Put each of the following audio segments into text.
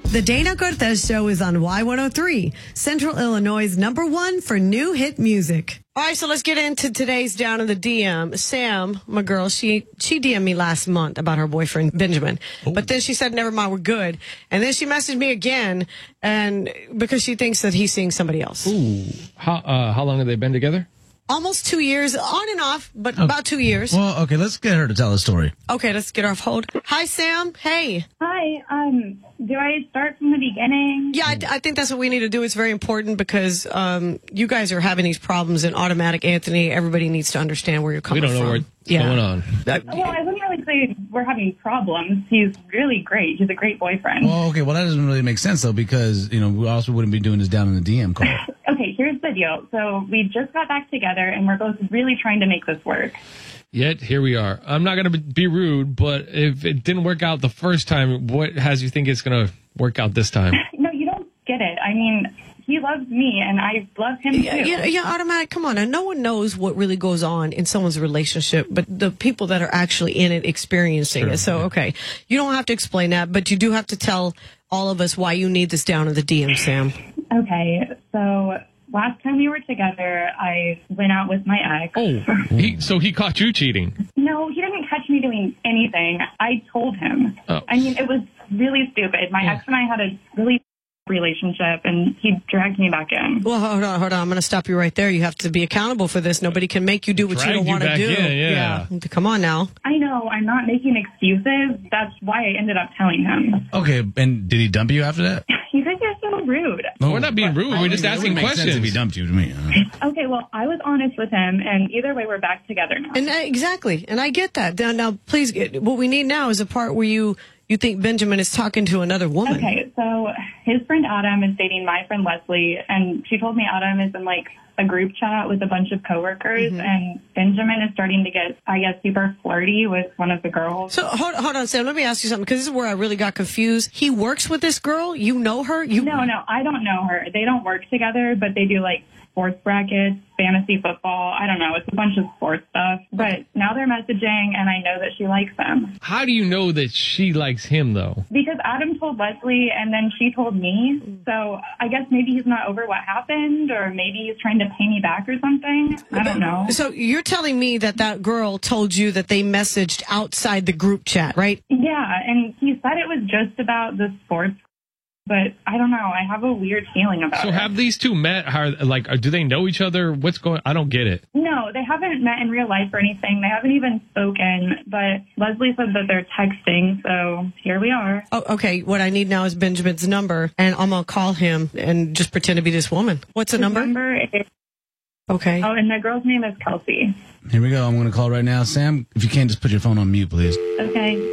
The Dana Cortez Show is on Y103, Central Illinois' #1 for new hit music. All right, so let's get into today's Down in the DM. Sam, my girl, she DM'd me last month about her boyfriend, Benjamin. Oh. But then she said, never mind, we're good. And then she messaged me again, and because she thinks that he's seeing somebody else. Ooh. How long have they been together? Almost 2 years, on and off, but about 2 years. Well, okay, let's get her to tell the story. Okay, let's get her off hold. Hi, Sam. Hey. Hi. Do I start from the beginning? Yeah, I think that's what we need to do. It's very important because you guys are having these problems in Automatic Anthony. Everybody needs to understand where you're coming from. We don't know what's going on. Well, I wouldn't really say we're having problems. He's really great. He's a great boyfriend. Well, okay, that doesn't really make sense, though, because, we also wouldn't be doing this down in the DM call. Okay, here's the deal. So we just got back together, and we're both really trying to make this work. Yet, here we are. I'm not going to be rude, but if it didn't work out the first time, what has you think it's going to work out this time? No, you don't get it. I mean, he loves me, and I love him, too. Yeah, Automatic, come on. And no one knows what really goes on in someone's relationship, but the people that are actually in it experiencing it. So, okay, you don't have to explain that, but you do have to tell all of us why you need this down in the DM, Sam. Okay, so last time we were together, I went out with my ex. Oh, so he caught you cheating? No, he didn't catch me doing anything. I told him. Oh. I mean, it was really stupid. My ex and I had a really relationship, and he dragged me back in. Well, hold on. I'm going to stop you right there. You have to be accountable for this. Nobody can make you do what you don't want to do. Yeah. Come on now. I know. I'm not making excuses. That's why I ended up telling him. Okay, and did he dump you after that? You guys are so rude. No, we're not being rude. We're just asking questions. If he dumped you to me. Okay, well, I was honest with him, and either way, we're back together now. And exactly. And I get that. Now, please, what we need now is a part where you think Benjamin is talking to another woman. Okay, so his friend Adam is dating my friend Leslie, and she told me Adam is in, a group chat with a bunch of coworkers, and Benjamin is starting to get, I guess, super flirty with one of the girls. So, hold on, Sam, let me ask you something, because this is where I really got confused. He works with this girl? You know her? No, I don't know her. They don't work together, but they do, sports brackets, fantasy football. I don't know. It's a bunch of sports stuff. But now they're messaging, and I know that she likes him. How do you know that she likes him, though? Because Adam told Leslie, and then she told me. So I guess maybe he's not over what happened, or maybe he's trying to pay me back or something. I don't know. So you're telling me that girl told you that they messaged outside the group chat, right? Yeah, and he said it was just about the sports. But I don't know. I have a weird feeling about it. So have these two met? Do they know each other? What's going on? I don't get it. No, they haven't met in real life or anything. They haven't even spoken. But Leslie said that they're texting. So here we are. Oh, okay. What I need now is Benjamin's number. And I'm going to call him and just pretend to be this woman. What's the number? Number is... Okay. Oh, and the girl's name is Kelsey. Here we go. I'm going to call right now. Sam, if you can, just put your phone on mute, please. Okay.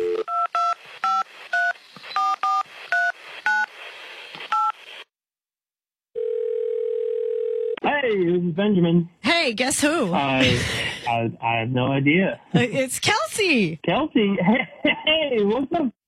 Hey, this is Benjamin. Hey, guess who? I have no idea. It's Kelsey. Kelsey, hey, what's up?